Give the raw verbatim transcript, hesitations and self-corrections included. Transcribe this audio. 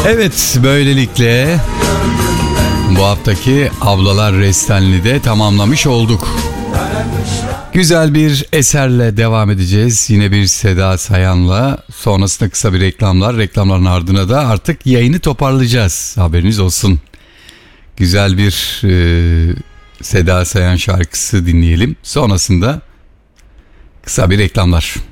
Evet, böylelikle bu haftaki Ablalar Restenli'de tamamlamış olduk. Güzel bir eserle devam edeceğiz. Yine bir Seda Sayan'la. Sonrasında kısa bir reklamlar. Reklamların ardına da artık yayını toparlayacağız. Haberiniz olsun. Güzel bir e, Seda Sayan şarkısı dinleyelim. Sonrasında kısa bir reklamlar.